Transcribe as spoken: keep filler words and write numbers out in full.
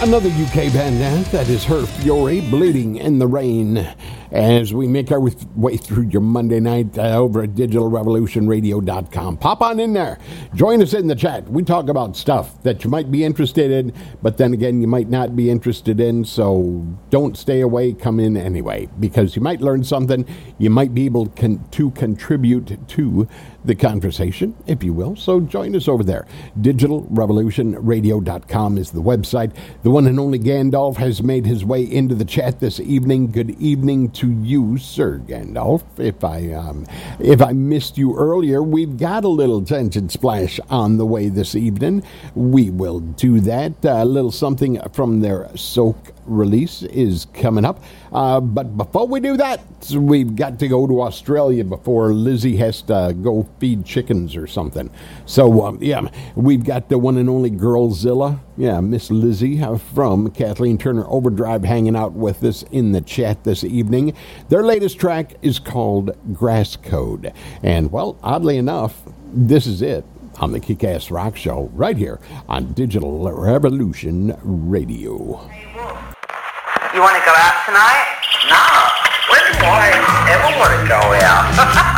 Another U K band, that is Her Fury, Bleeding in the Rain. As we make our way through your Monday night uh, over at digital revolution radio dot com. Pop on in there. Join us in the chat. We talk about stuff that you might be interested in, but then again, you might not be interested in, so don't stay away. Come in anyway, because you might learn something. You might be able con- to contribute to the conversation, if you will. So join us over there. digital revolution radio dot com is the website. The one and only Gandalf has made his way into the chat this evening. Good evening to you, Sir Gandalf. If I um, if I missed you earlier, we've got a little tension splash on the way this evening. We will do that. A little something from their Soak release is coming up. Uh, but before we do that, we've got to go to Australia before Lizzie has to go feed chickens or something. So, um, yeah, we've got the one and only Girlzilla. Yeah, Miss Lizzie uh, from Kathleen Turner Overdrive hanging out with us in the chat this evening. Their latest track is called Grass Code. And, well, oddly enough, this is it on the Kick-Ass Rock Show right here on Digital Revolution Radio. You want to go out tonight? No. When do I ever want to go out?